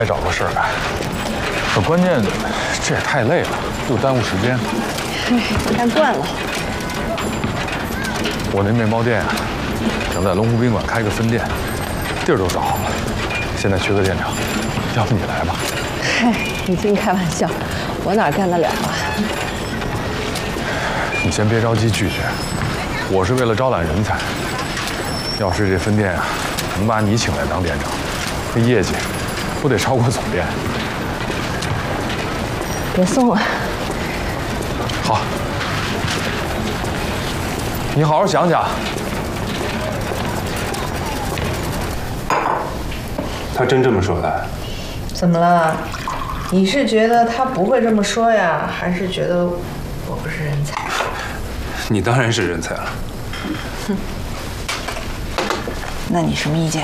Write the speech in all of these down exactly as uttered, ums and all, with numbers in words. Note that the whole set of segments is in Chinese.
该找个事儿干。可关键这也太累了，又耽误时间。 哎，干惯了。 我那面包店啊，想在龙湖宾馆开个分店，地儿都找好了，现在缺个店长，要不你来吧？ 嗨，你净开玩笑，我哪干得了啊？ 你先别着急拒绝，我是为了招揽人才。要是这分店啊，能把你请来当店长，这业绩不得超过总店？ 别送了。 好，你好好想想。 他真这么说的？ 怎么了？你是觉得他不会这么说呀，还是觉得我不是人才？ 你当然是人才了。 哼。那你什么意见？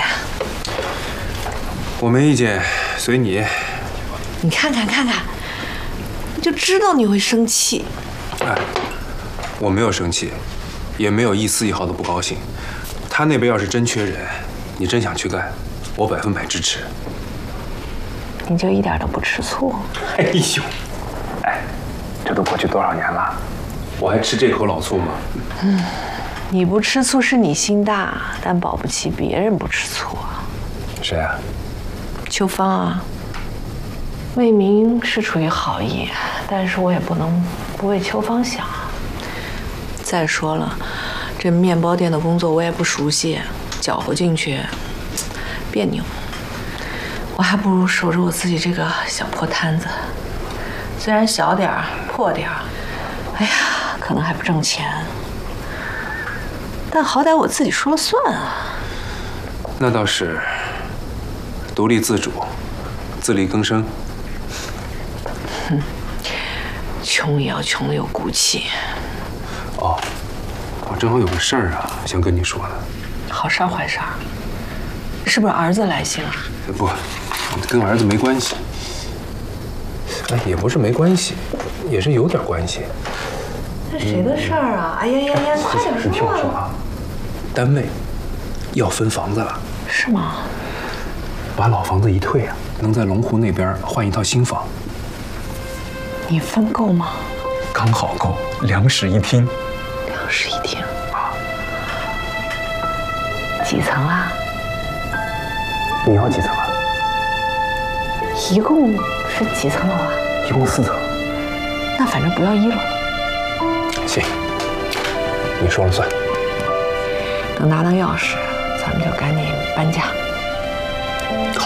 我没意见，随你。 你看看看看，我就知道你会生气。 哎，我没有生气，也没有一丝一毫的不高兴。他那边要是真缺人，你真想去干，我百分百支持。 你就一点都不吃醋？ 哎呦，哎，这都过去多少年了，我还吃这口老醋吗？ 嗯，你不吃醋是你心大，但保不齐别人不吃醋啊。 谁啊？ 秋芳啊。魏明是出于好意，但是我也不能不为秋芳想。再说了，这面包店的工作我也不熟悉，搅和进去别扭。我还不如守着我自己这个小破摊子，虽然小点儿破点儿，哎呀，可能还不挣钱，但好歹我自己说了算啊。 那倒是，独立自主，自力更生。 哼，穷也要穷得有骨气。 哦，我正好有个事儿啊，想跟你说呢。 好事儿坏事儿？是不是儿子来信了？ 不，跟儿子没关系。哎，也不是没关系，也是有点关系。 那谁的事儿啊？哎呀呀呀，快点说！ 你听我说啊，单位要分房子了。 是吗？ 把老房子一退啊，能在龙湖那边换一套新房。 你分够吗？ 刚好够，两室一厅。 两室一厅啊？几层啊？ 你要几层啊？ 一共是几层楼啊？ 一共四层。 那反正不要一楼。 行，你说了算。 等拿到钥匙，咱们就赶紧搬家。